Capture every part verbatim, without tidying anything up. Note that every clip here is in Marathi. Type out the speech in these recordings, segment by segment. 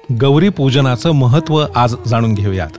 गौरी पूजनाचं महत्त्व आज जाणून घेऊयात.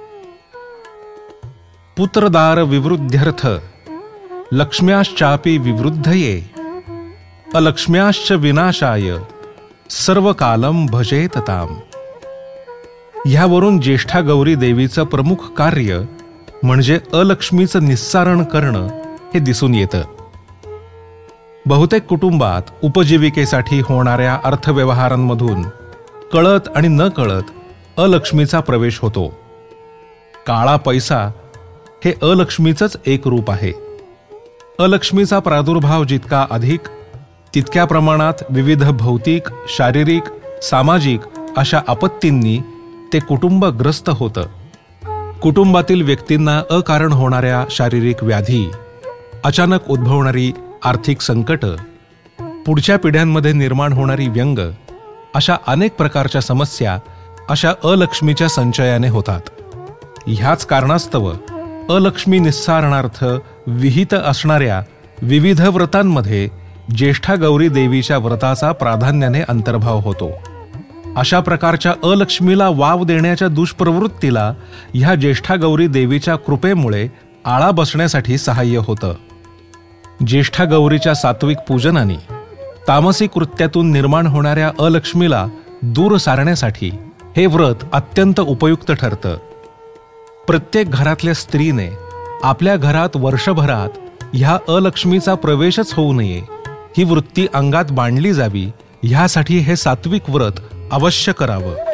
पुत्रदार विवृद्ध्यर्थ लक्ष्म्याश्चापि विवृद्धये अलक्ष्म्याश्च विनाशाय सर्व कालम भजेत ताम. ह्यावरून ज्येष्ठा गौरी देवीचं प्रमुख कार्य म्हणजे अलक्ष्मीचं निस्सारण करणं हे दिसून येतं. बहुतेक कुटुंबात उपजीविकेसाठी होणाऱ्या अर्थव्यवहारांमधून कळत आणि न कळत अलक्ष्मीचा प्रवेश होतो. काळा पैसा हे अलक्ष्मीचंच एक रूप आहे. अलक्ष्मीचा प्रादुर्भाव जितका अधिक तितक्या प्रमाणात विविध भौतिक, शारीरिक, सामाजिक अशा आपत्तींनी ते कुटुंब ग्रस्त होतं. कुटुंबातील व्यक्तींना अकारण होणाऱ्या शारीरिक व्याधी, अचानक उद्भवणारी आर्थिक संकट, पुढच्या पिढ्यांमध्ये निर्माण होणारी व्यंग अशा अनेक प्रकारच्या समस्या अशा अलक्ष्मीच्या संचयाने होतात. ह्याच कारणास्तव अलक्ष्मी निस्सारणार्थ विहित असणाऱ्या विविध व्रतांमध्ये ज्येष्ठा गौरी देवीच्या व्रताचा प्राधान्याने अंतर्भाव होतो. अशा प्रकारच्या अलक्ष्मीला वाव देण्याच्या दुष्प्रवृत्तीला ह्या ज्येष्ठा गौरी देवीच्या कृपेमुळे आळा बसण्यासाठी सहाय्य होतं. ज्येष्ठा गौरीच्या सात्विक पूजनाने तामसी कृत्यातून निर्माण होणाऱ्या अलक्ष्मीला दूर सारण्यासाठी हे व्रत अत्यंत उपयुक्त ठरतं. प्रत्येक घरातल्या स्त्रीने आपल्या घरात वर्षभरात ह्या अलक्ष्मीचा प्रवेशच होऊ नये ही वृत्ती अंगात बांधली जावी, ह्यासाठी हे सात्विक व्रत अवश्य करावं.